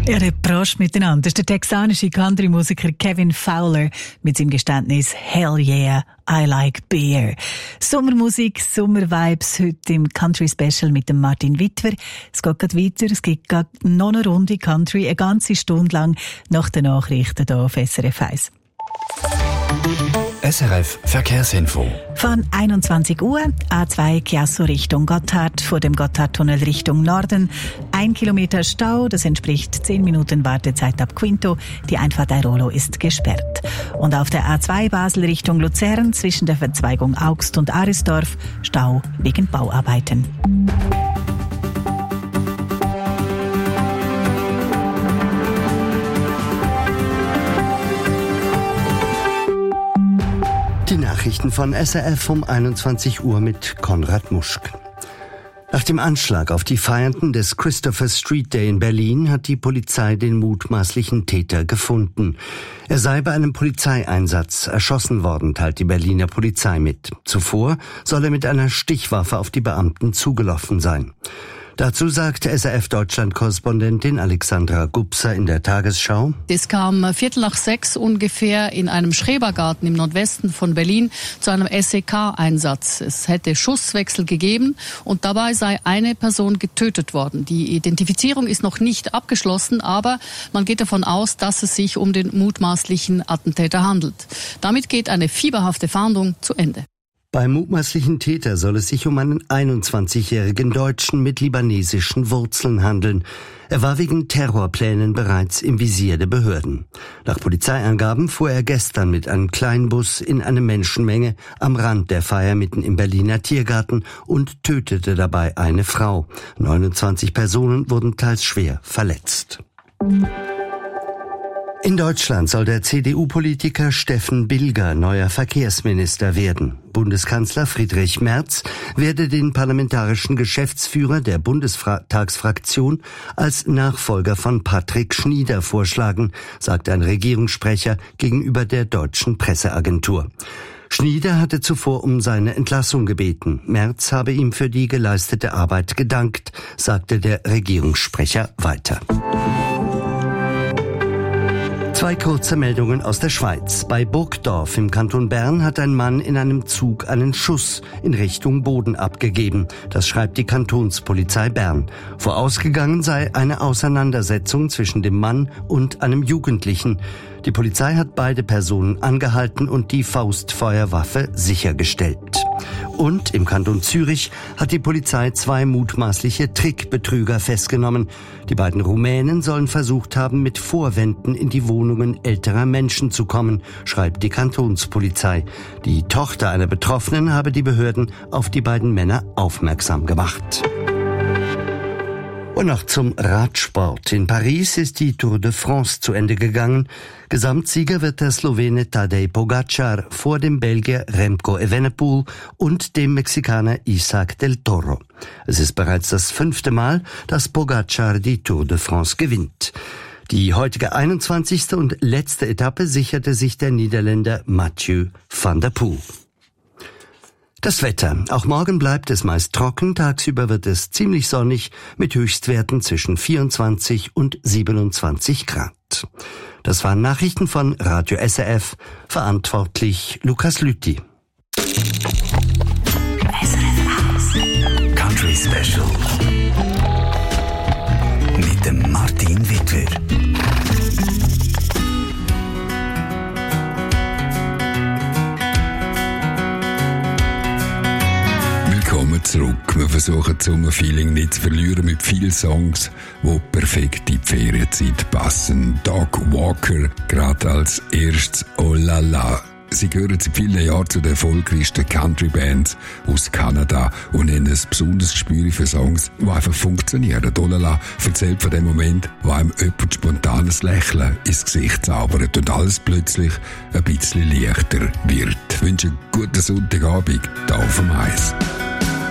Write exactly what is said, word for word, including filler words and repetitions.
Ja, der Prost miteinander. Das ist der texanische Country-Musiker Kevin Fowler mit seinem Geständnis «Hell yeah, I like beer». Sommermusik, Sommervibes heute im Country-Special mit dem Martin Wittwer. Es geht gerade weiter, es gibt gerade noch eine Runde Country, eine ganze Stunde lang nach den Nachrichten hier auf S R F eins. S R F Verkehrsinfo. Von einundzwanzig Uhr, A zwei Chiasso Richtung Gotthard, vor dem Gotthardtunnel Richtung Norden. Ein Kilometer Stau, das entspricht zehn Minuten Wartezeit ab Quinto. Die Einfahrt Airolo ist gesperrt. Und auf der A zwei Basel Richtung Luzern, zwischen der Verzweigung Augst und Arisdorf, Stau wegen Bauarbeiten. Die Nachrichten von S R F um einundzwanzig Uhr mit Konrad Muschk. Nach dem Anschlag auf die Feiernden des Christopher Street Day in Berlin hat die Polizei den mutmaßlichen Täter gefunden. Er sei bei einem Polizeieinsatz erschossen worden, teilt die Berliner Polizei mit. Zuvor soll er mit einer Stichwaffe auf die Beamten zugelaufen sein. Dazu sagte S R F-Deutschland-Korrespondentin Alexandra Gubser in der Tagesschau: Es kam Viertel nach sechs ungefähr in einem Schrebergarten im Nordwesten von Berlin zu einem S E K-Einsatz. Es hätte Schusswechsel gegeben und dabei sei eine Person getötet worden. Die Identifizierung ist noch nicht abgeschlossen, aber man geht davon aus, dass es sich um den mutmaßlichen Attentäter handelt. Damit geht eine fieberhafte Fahndung zu Ende. Beim mutmaßlichen Täter soll es sich um einen einundzwanzigjährigen Deutschen mit libanesischen Wurzeln handeln. Er war wegen Terrorplänen bereits im Visier der Behörden. Nach Polizeiangaben fuhr er gestern mit einem Kleinbus in eine Menschenmenge am Rand der Feier mitten im Berliner Tiergarten und tötete dabei eine Frau. neunundzwanzig Personen wurden teils schwer verletzt. In Deutschland soll der C D U-Politiker Steffen Bilger neuer Verkehrsminister werden. Bundeskanzler Friedrich Merz werde den parlamentarischen Geschäftsführer der Bundestagsfraktion als Nachfolger von Patrick Schnieder vorschlagen, sagt ein Regierungssprecher gegenüber der deutschen Presseagentur. Schnieder hatte zuvor um seine Entlassung gebeten. Merz habe ihm für die geleistete Arbeit gedankt, sagte der Regierungssprecher weiter. Zwei kurze Meldungen aus der Schweiz. Bei Burgdorf im Kanton Bern hat ein Mann in einem Zug einen Schuss in Richtung Boden abgegeben. Das schreibt die Kantonspolizei Bern. Vorausgegangen sei eine Auseinandersetzung zwischen dem Mann und einem Jugendlichen. Die Polizei hat beide Personen angehalten und die Faustfeuerwaffe sichergestellt. Und im Kanton Zürich hat die Polizei zwei mutmaßliche Trickbetrüger festgenommen. Die beiden Rumänen sollen versucht haben, mit Vorwänden in die Wohnungen älterer Menschen zu kommen, schreibt die Kantonspolizei. Die Tochter einer Betroffenen habe die Behörden auf die beiden Männer aufmerksam gemacht. Und noch zum Radsport. In Paris ist die Tour de France zu Ende gegangen. Gesamtsieger wird der Slowene Tadej Pogačar vor dem Belgier Remco Evenepoel und dem Mexikaner Isaac del Toro. Es ist bereits das fünfte Mal, dass Pogačar die Tour de France gewinnt. Die heutige einundzwanzigste und letzte Etappe sicherte sich der Niederländer Mathieu van der Poel. Das Wetter. Auch morgen bleibt es meist trocken. Tagsüber wird es ziemlich sonnig mit Höchstwerten zwischen vierundzwanzig und siebenundzwanzig Grad. Das waren Nachrichten von Radio S R F. Verantwortlich Lukas Lüthi. Country Special mit dem Martin Wittwer. Willkommen zurück. Wir versuchen das Sommerfeeling nicht zu verlieren mit vielen Songs, die perfekt in die Ferienzeit passen. Doc Walker, gerade als erstes Oh La La. Sie gehören seit vielen Jahren zu den erfolgreichsten Country-Bands aus Kanada und haben ein besonderes Gespür für Songs, die einfach funktionieren. Oh La La erzählt von dem Moment, wo einem jemand spontanes Lächeln ins Gesicht zaubert und alles plötzlich ein bisschen leichter wird. Ich wünsche einen guten Sonntagabend, hier auf dem Eis.